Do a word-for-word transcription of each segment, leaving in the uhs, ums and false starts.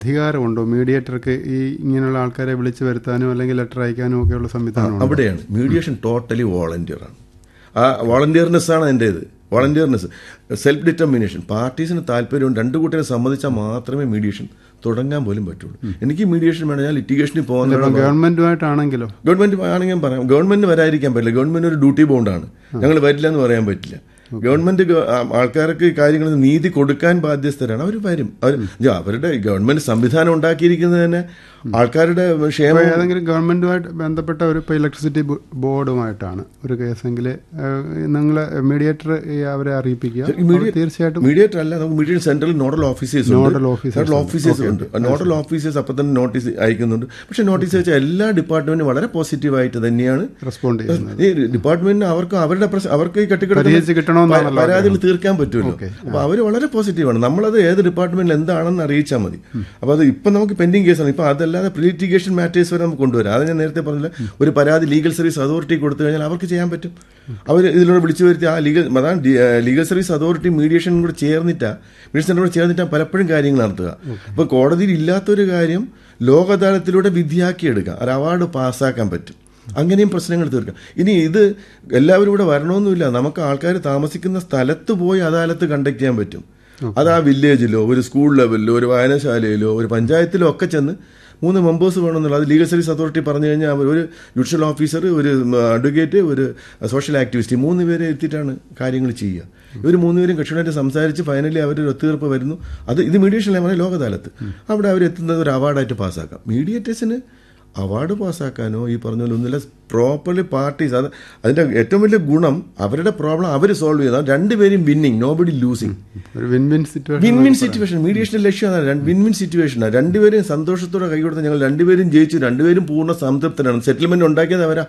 അധികാരമുണ്ടോ മീഡിയേറ്റർക്ക് ഈ ഇങ്ങനെയുള്ള ആൾക്കാരെ വിളിച്ചു വരുത്താനോ അല്ലെങ്കിൽ ലെറ്റർ അയക്കാനോ ഒക്കെയുള്ള സംവിധാനം? അവിടെയാണ് മീഡിയേഷൻ ടോട്ടലി വോളണ്ടിയറാണ്. ആ വോളണ്ടിയർനെസ് ആണ് എൻ്റേത്. Voluntariness, self determination. പാർട്ടീസിന് താല്പര്യവും രണ്ടു കൂട്ടരെ സമ്മതിച്ചാൽ മാത്രമേ മീഡിയേഷൻ തുടങ്ങാൻ പോലും പറ്റുള്ളൂ. എനിക്ക് മീഡിയേഷൻ വേണം, ഞാൻ ലിറ്റിഗേഷനിൽ പോകുന്നത്. ഗവൺമെന്റുമായിട്ടാണെങ്കിലോ? ഗവൺമെന്റ് ആണെങ്കിൽ പറയാം, ഗവൺമെന്റിന് വരാതിരിക്കാൻ പറ്റില്ല. ഗവൺമെന്റ് ഒരു ഡ്യൂട്ടി ബോണ്ടാണ്, ഞങ്ങൾ വരില്ല എന്ന് പറയാൻ പറ്റില്ല. ഗവൺമെന്റ് ആൾക്കാർക്ക് കാര്യങ്ങൾ നീതി കൊടുക്കാൻ ബാധ്യസ്ഥരാണ്. അവർ വരും. അവർ അവരുടെ ഗവൺമെന്റ് സംവിധാനം ഉണ്ടാക്കിയിരിക്കുന്നത് തന്നെ ആൾക്കാരുടെ ക്ഷേമം. ഏതെങ്കിലും ഗവൺമെന്റുമായിട്ട് ബന്ധപ്പെട്ട ഒരു ഇപ്പോൾ ഇലക്ട്രിസിറ്റി ബോർഡുമായിട്ടാണ് ഒരു കേസെങ്കിൽ നിങ്ങൾ മീഡിയേറ്റർ അവരെ അറിയിപ്പിക്കുക. തീർച്ചയായിട്ടും മീഡിയേറ്റർ അല്ല, നമുക്ക് mediation central nodal officers nodal officers ഉണ്ട്. നോഡൽ ഓഫീസേഴ്സ് അപ്പം തന്നെ നോട്ടീസ് അയക്കുന്നുണ്ട്. പക്ഷേ നോട്ടീസ് അയച്ചാൽ എല്ലാ ഡിപ്പാർട്ട്മെന്റും വളരെ പോസിറ്റീവായിട്ട് തന്നെയാണ് റെസ്പോണ്ട് ചെയ്യുന്നത്. ഈ ഡിപ്പാർട്ട്മെന്റിന് അവർക്ക് അവരുടെ അവർക്ക് ഈ കെട്ടിക്കിടക്കുന്ന പരാതികൾ തീർക്കാൻ പറ്റുമല്ലോ. അപ്പോൾ അവർ വളരെ പോസിറ്റീവാണ്. നമ്മളത് ഏത് ഡിപ്പാർട്ട്മെന്റിൽ എന്താണെന്ന് അറിയിച്ചാൽ മതി. അപ്പോൾ അത് ഇപ്പം നമുക്ക് പെൻഡിങ് കേസാണ്. ഇപ്പം അതല്ലാതെ പ്രീ ലിറ്റിഗേഷൻ മാറ്റേഴ്സ് വരെ നമുക്ക് കൊണ്ടുവരാം. അത് ഞാൻ നേരത്തെ പറഞ്ഞില്ല, ഒരു പരാതി ലീഗൽ സർവീസ് അതോറിറ്റി കൊടുത്തു കഴിഞ്ഞാൽ അവർക്ക് ചെയ്യാൻ പറ്റും. അവർ ഇതിലൂടെ വിളിച്ചു വരുത്തി ആ ലീഗൽ അതാണ് ലീഗൽ സർവീസ് അതോറിറ്റി മീഡിയേഷനും കൂടെ ചേർന്നിട്ടാ മീഡിയേഷൻ സെന്ററോട് ചേർന്നിട്ടാ പലപ്പോഴും കാര്യങ്ങൾ നടത്തുക. അപ്പോൾ കോടതിയിൽ ഇല്ലാത്തൊരു കാര്യം ലോക അദാലത്തിലൂടെ വിധിയാക്കിയെടുക്കാം, ഒരു അവാർഡ് പാസ്സാക്കാൻ പറ്റും. അങ്ങനെയും പ്രശ്നങ്ങൾ തീർക്കാം. ഇനി ഇത് എല്ലാവരും ഇവിടെ വരണമെന്നില്ല. നമുക്ക് ആൾക്കാർ താമസിക്കുന്ന സ്ഥലത്ത് പോയി അദാലത്ത് കണ്ടക്ട് ചെയ്യാൻ പറ്റും. അത് ആ വില്ലേജിലോ ഒരു സ്കൂൾ ലെവലിലോ ഒരു വായനശാലയിലോ ഒരു പഞ്ചായത്തിലോ ഒക്കെ ചെന്ന് മൂന്ന് മെമ്പേഴ്സ് വേണമെന്നുള്ള അത് ലീഗൽ സർവീസ് അതോറിറ്റി പറഞ്ഞു കഴിഞ്ഞാൽ അവർ ഒരു ജുഡീഷ്യൽ ഓഫീസർ, ഒരു അഡ്വക്കേറ്റ്, ഒരു സോഷ്യൽ ആക്ടിവിസ്റ്റ്, മൂന്ന് പേരെ എത്തിയിട്ടാണ് കാര്യങ്ങൾ ചെയ്യുക. ഇവർ മൂന്നുപേരും കക്ഷികളായിട്ട് സംസാരിച്ച് ഫൈനലി അവർ ഒരു ഒത്തുതീർപ്പ് വരുന്നു. അത് ഇത് മീഡിയേഷൻ ലെവലിൽ ലോക അദാലത്ത് അവിടെ അവരെത്തുന്നത് ഒരു അവാർഡായിട്ട് പാസ്സാക്കാം. മീഡിയേറ്റേഴ്സിന് അവാർഡ് പാസ്സാക്കാനോ ഈ പറഞ്ഞ പോലെ ഒന്നുമില്ല. പ്രോപ്പർലി പാർട്ടീസ് അത് അതിന്റെ ഏറ്റവും വലിയ ഗുണം അവരുടെ പ്രോബ്ലം അവർ സോൾവ് ചെയ്താൽ രണ്ടുപേരും winning, nobody losing. Win win situation മീഡിയേഷന്റെ ലക്ഷ്യം അതാണ്. വിൻ വിൻ സിറ്റുവേഷനാണ്. രണ്ടുപേരും സന്തോഷത്തോടെ കൈകൊടുത്ത ഞങ്ങൾ രണ്ടുപേരും ജയിച്ചു, രണ്ടുപേരും പൂർണ്ണ സംതൃപ്തരാണ്. സെറ്റിൽമെന്റ് ഉണ്ടാക്കിയത് അവരാ,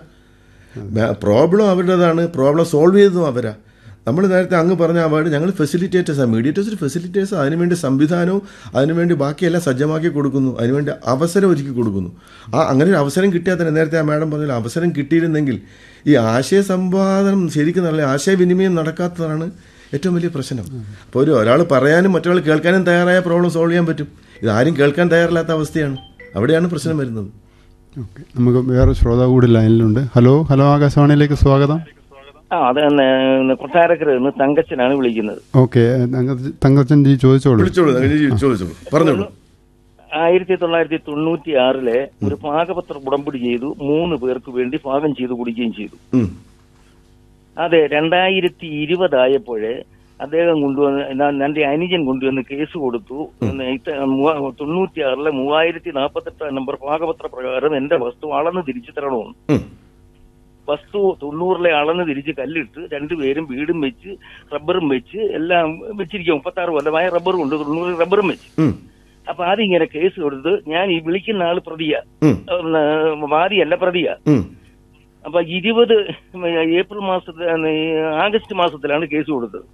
പ്രോബ്ലം അവരുടേതാണ്, പ്രോബ്ലം സോൾവ് ചെയ്തതും അവരാ. നമ്മൾ നേരത്തെ അങ്ങ് പറഞ്ഞ അവാർഡ് ഞങ്ങൾ ഫെസിലിറ്റേറ്റേഴ്സാണ്. മീഡിയേറ്റേഴ്സ് ഫെസിലിറ്റേഴ്സ് അതിനുവേണ്ടി സംവിധാനവും അതിനുവേണ്ടി ബാക്കിയെല്ലാം സജ്ജമാക്കി കൊടുക്കുന്നു, അതിനുവേണ്ടി അവസരം ഒരുക്കി കൊടുക്കുന്നു. ആ അങ്ങനെ ഒരു അവസരം കിട്ടിയാൽ തന്നെ നേരത്തെ ആ മാഡം പറഞ്ഞ അവസരം കിട്ടിയിരുന്നെങ്കിൽ ഈ ആശയ സംവാദം ശരിക്കും നല്ല ആശയവിനിമയം നടക്കാത്തതാണ് ഏറ്റവും വലിയ പ്രശ്നം. അപ്പോൾ ഒരു ഒരാൾ പറയാനും മറ്റൊരാൾ കേൾക്കാനും തയ്യാറായ പ്രോബ്ലം സോൾവ് ചെയ്യാൻ പറ്റും. ഇതാരും കേൾക്കാൻ തയ്യാറില്ലാത്ത അവസ്ഥയാണ്, അവിടെയാണ് പ്രശ്നം വരുന്നത്. ഓക്കെ, നമുക്ക് വേറെ ശ്രോതാവ് കൂടി ലൈനിലുണ്ട്. ഹലോ ഹലോ ആകാശവാണിയിലേക്ക് സ്വാഗതം. ആ അത് കൊട്ടാരക്കര നിന്ന് തങ്കച്ചനാണ് വിളിക്കുന്നത്. ഓക്കെ, തങ്കച്ചൻ ജി ചോദിച്ചോളൂ. പറഞ്ഞോളൂ. ആയിരത്തി തൊള്ളായിരത്തി തൊണ്ണൂറ്റി ആറിലെ ഒരു പാകപത്ര ഉടമ്പടി ചെയ്തു, മൂന്ന് പേർക്ക് വേണ്ടി പാകം ചെയ്ത് കുടിക്കുകയും ചെയ്തു. അതെ, രണ്ടായിരത്തി ഇരുപതായപ്പോഴേ അദ്ദേഹം കൊണ്ടുവന്ന് എന്റെ അനുജൻ കൊണ്ടുവന്ന് കേസ് കൊടുത്തു. തൊണ്ണൂറ്റി ആറിലെ മൂവായിരത്തി നാൽപ്പത്തെട്ട് നമ്പർ പാകപത്ര പ്രകാരം എന്റെ വസ്തു അളന്ന് തിരിച്ചു തരണമെന്ന്. വസ്തു തൊണ്ണൂറിലെ അളന്ന് തിരിച്ച് കല്ലിട്ട് രണ്ടുപേരും വീടും വെച്ച് റബ്ബറും വെച്ച് എല്ലാം വെച്ചിരിക്കുക. മുപ്പത്തി ആറ് കൊല്ലമായ റബ്ബറും ഉണ്ട്, തൊണ്ണൂറ് റബ്ബറും വെച്ച്. അപ്പൊ ആദ്യം ഇങ്ങനെ കേസ് കൊടുത്ത് ഞാൻ ഈ വിളിക്കുന്ന ആള് പ്രതിയാ, വാദിയല്ല പ്രതിയാ. അപ്പൊ ഇരുപത് ഏപ്രിൽ മാസത്തിൽ ആഗസ്റ്റ് മാസത്തിലാണ് കേസ് കൊടുത്തത്.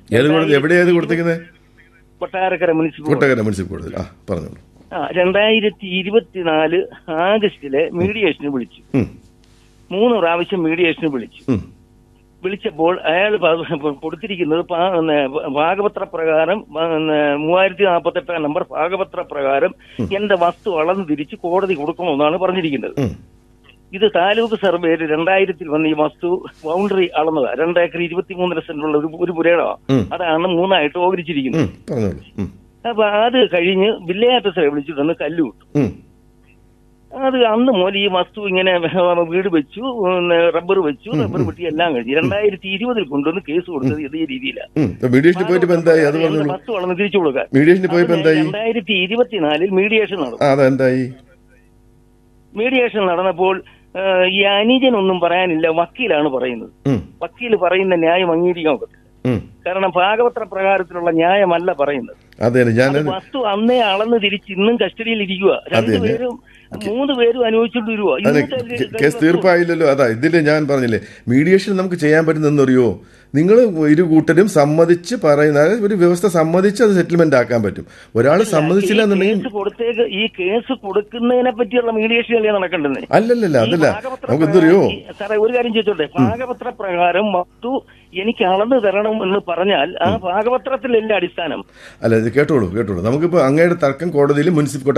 കൊട്ടാരക്കര മുനിസിപ്പൽ. ആ രണ്ടായിരത്തി ഇരുപത്തിനാല് ആഗസ്റ്റിലെ മീഡിയേഷന് വിളിച്ചു. മൂന്ന് പ്രാവശ്യം മീഡിയേഷന് വിളിച്ചു. വിളിച്ചപ്പോൾ അയാൾ കൊടുത്തിരിക്കുന്നത് പാകപത്ര പ്രകാരം മൂവായിരത്തി നാൽപ്പത്തെട്ടാം നമ്പർ പാകപത്ര പ്രകാരം എന്റെ വസ്തു അളന്ന് തിരിച്ച് കോടതി കൊടുക്കണമെന്നാണ് പറഞ്ഞിരിക്കുന്നത്. ഇത് താലൂക്ക് സർവേയിൽ രണ്ടായിരത്തിൽ വന്ന് ഈ വസ്തു ബൗണ്ടറി അളന്നതാ. രണ്ടേക്കർ ഇരുപത്തിമൂന്നര സെന്റുള്ള ഒരു പുരയിടമാണ്. അതാണ് മൂന്നായിട്ട് ഓഹരിച്ചിരിക്കുന്നത്. അപ്പൊ അത് കഴിഞ്ഞ് വില്ലേജ് ഓഫീസറെ വിളിച്ചിട്ട് വന്ന് കല്ല് വിട്ടു. അത് അന്ന് മുതൽ ഈ വസ്തു ഇങ്ങനെ വീട് വെച്ചു, റബ്ബർ വെച്ചു, റബ്ബർ വെട്ടി എല്ലാം കഴിഞ്ഞു. രണ്ടായിരത്തി ഇരുപതിൽ കൊണ്ടുവന്ന് കേസ് കൊടുത്തത് ഇതേ രീതിയിലാണ്. വസ്തു വളർന്ന് തിരിച്ചു കൊടുക്കാൻ രണ്ടായിരത്തി ഇരുപത്തിനാലിൽ മീഡിയേഷൻ നടന്നു. മീഡിയേഷൻ നടന്നപ്പോൾ ഈ അനുജൻ ഒന്നും പറയാനില്ല, വക്കീലാണ് പറയുന്നത്. വക്കീൽ പറയുന്ന ന്യായം അംഗീകരിക്കാൻ പറ്റില്ല. കാരണം പാകപത്ര പ്രകാരത്തിലുള്ള ന്യായമല്ല പറയുന്നത്. വസ്തു അന്നേ അളന്ന് തിരിച്ച് ഇന്നും കസ്റ്റഡിയിൽ ഇരിക്കുക. രണ്ടുപേരും മൂന്ന് പേരും അനുഭവിച്ചിട്ട് വരുവോ? കേസ് തീർപ്പായില്ലല്ലോ. അതാ ഇതില് ഞാൻ പറഞ്ഞില്ലേ, മീഡിയേഷൻ നമുക്ക് ചെയ്യാൻ പറ്റുന്നറിയോ? നിങ്ങൾ ഇരു കൂട്ടരും സമ്മതിച്ച് പറയുന്ന ഒരു വ്യവസ്ഥ സമ്മതിച്ച് അത് സെറ്റിൽമെന്റ് ആക്കാൻ പറ്റും. ഒരാൾ സമ്മതിച്ചില്ല എന്നുണ്ടെങ്കിൽ ഈ കേസ് കൊടുക്കുന്നതിനെ പറ്റിയുള്ള മീഡിയേഷൻ അല്ലേ നടക്കേണ്ടത്? അല്ലല്ല അതല്ല, നമുക്ക് എന്തറിയോ സാറേ ഒരു കാര്യം ചോദിച്ചോട്ടെ, പാകപത്ര പ്രകാരം വസ്തു എനിക്ക് അളന്നു തരണം എന്ന് പറഞ്ഞാൽ ആ പാകപത്രത്തിലല്ലേ അടിസ്ഥാനം? അല്ല ഇത് കേട്ടോളൂ കേട്ടോളൂ നമുക്കിപ്പോ അങ്ങയുടെ തർക്കം കോടതിയിൽ മുനിസിപ്പൽ